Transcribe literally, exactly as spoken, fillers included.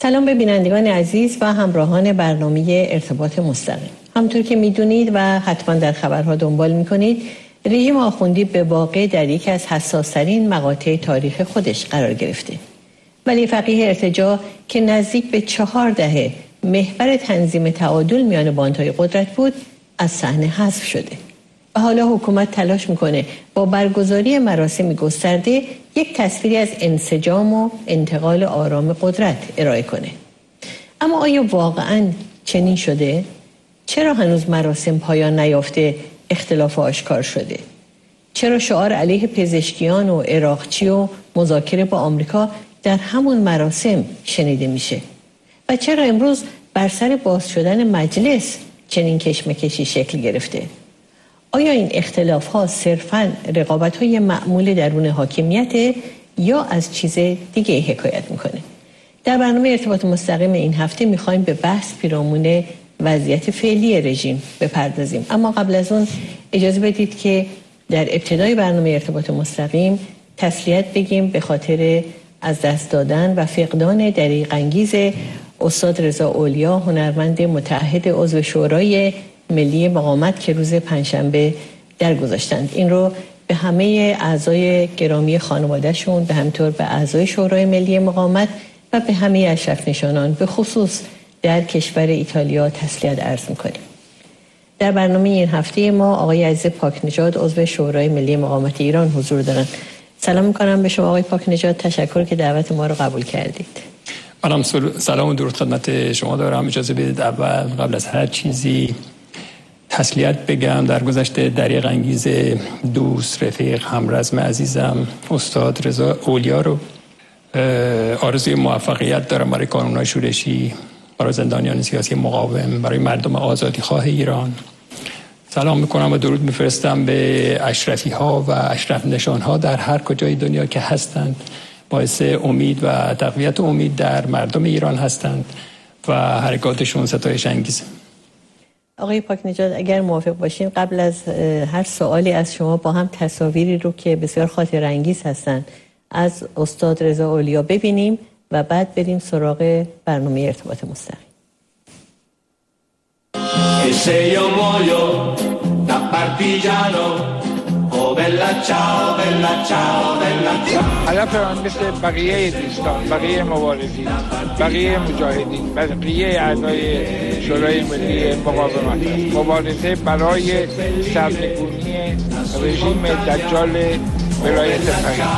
سلام به بینندگان عزیز و همراهان برنامه ارتباط مستقیم. همونطور که میدونید و حتما در خبرها دنبال میکنید، رژیم آخوندی به واقع در یکی از حساس‌ترین مقاطع تاریخ خودش قرار گرفته. ولی فقیه ارتجاع که نزدیک به چهار دهه محور تنظیم تعادل میان باندهای قدرت بود، از صحنه حذف شده. و حالا حکومت تلاش میکنه با برگزاری مراسم گسترده یک تصویری از انسجام و انتقال آرام قدرت ارائه کنه. اما آیا واقعاً چنین شده؟ چرا هنوز مراسم پایان نیافته اختلاف آشکار شده؟ چرا شعار علیه پزشکیان و عراقچی و مذاکره با آمریکا در همون مراسم شنیده میشه؟ و چرا امروز بر سر باز شدن مجلس چنین کشمکشی شکل گرفته؟ آیا این اختلاف ها صرفاً رقابت های معمول درون حاکمیت یا از چیز دیگه حکایت میکنه؟ در برنامه ارتباط مستقیم این هفته میخوایم به بحث پیرامون وضعیت فعلی رژیم بپردازیم. اما قبل از اون اجازه بدید که در ابتدای برنامه ارتباط مستقیم تسلیت بگیم به خاطر از دست دادن و فقدان دریغ انگیز استاد رضا اولیا، هنرمند متعهد عضو شورای ملی مقاومت که روز پنجشنبه درگذشتند. این رو به همه اعضای گرامی خانوادهشون، به همینطور به اعضای شورای ملی مقاومت و به همه اشرف نشانان به خصوص در کشور ایتالیا تسلیت عرض میکنیم. در برنامه این هفته ما آقای عزیز پاکنژاد عضو شورای ملی مقاومت ایران حضور دارند. سلام میکنم به شما آقای پاکنژاد، تشکر که دعوت ما رو قبول کردید. منم سلام و درود خدمت شما دارم. اجازه بدید اول قبل از هر چیزی تسلیت بگم در گذشته دریغ انگیز دوست، رفیق، همرزم عزیزم استاد رضا اولیا رو. آرزوی موفقیت دارم برای کانون‌های شورشی، برای زندانیان سیاسی مقاوم، برای مردم آزادی خواه ایران. سلام میکنم و درود میفرستم به اشرفی ها و اشرف نشان ها در هر کجای دنیا که هستند، باعث امید و تقویت امید در مردم ایران هستند و حرکاتشون ستایش انگیزه. آقای پاکنژاد اگر موافق باشین قبل از هر سوالی از شما با هم تصاویری رو که بسیار خاطر انگیز هستند از استاد رضا اولیا ببینیم و بعد بریم سراغ برنامه ارتباط مستقیم. هدف من مثل بقیه دوستان، بقیه مبارزین، بقیه مجاهدین، بقیه اعضای شورای ملی مقاومت، مبارزه برای سرنگونی رژیم دجال ولایت فقیه.